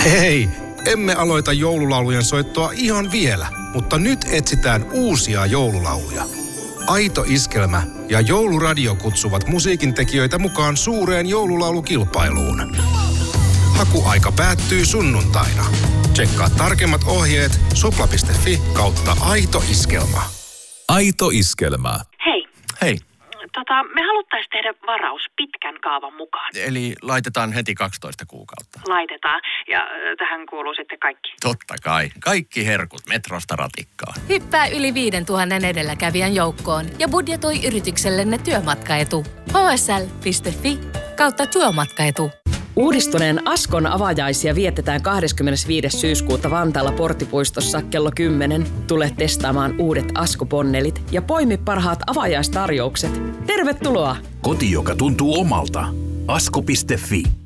Hei, emme aloita joululaulujen soittoa ihan vielä, mutta nyt etsitään uusia joululauluja. Aito Iskelmä ja Jouluradio kutsuvat musiikintekijöitä mukaan suureen joululaulukilpailuun. Hakuaika päättyy sunnuntaina. Tsekkaa tarkemmat ohjeet sopla.fi/Aito Iskelma. Aito Iskelmä. Hei. Hei. Me haluttaisiin tehdä varaus pitkän kaavan mukaan. Eli laitetaan heti 12 kuukautta. Laitetaan. Ja tähän kuuluu sitten kaikki. Totta kai. Kaikki herkut Metrosta ratikkaan. Hyppää yli 5000 edelläkävijän joukkoon ja budjetoi yrityksellenne työmatkaetu. hsl.fi/työmatkaetu. Uudistuneen Askon avajaisia vietetään 25. syyskuuta Vantaalla Porttipuistossa kello 10. Tule testaamaan uudet Asko-ponnelit ja poimi parhaat avajaistarjoukset. Tervetuloa! Koti, joka tuntuu omalta. Asko.fi